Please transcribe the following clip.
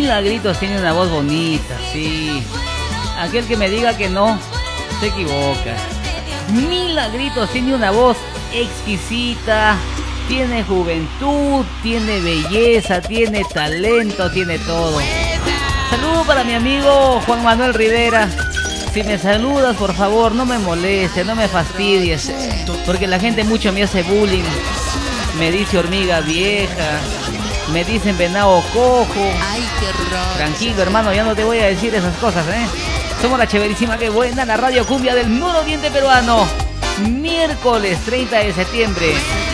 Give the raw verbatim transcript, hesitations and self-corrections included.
Milagritos tiene una voz bonita, sí. Aquel que me diga que no, se equivoca. Milagritos tiene una voz exquisita, tiene juventud, tiene belleza, tiene talento, tiene todo. Saludo para mi amigo Juan Manuel Rivera. Si me saludas, por favor, no me molestes, no me fastidies, porque la gente mucho me hace bullying. Me dice hormiga vieja, me dicen venado cojo. Ay, qué horror. Tranquilo, hermano, ya no te voy a decir esas cosas, ¿eh? Somos la chéverísima, que buena, la radio cumbia del nororiente peruano. Miércoles treinta de septiembre.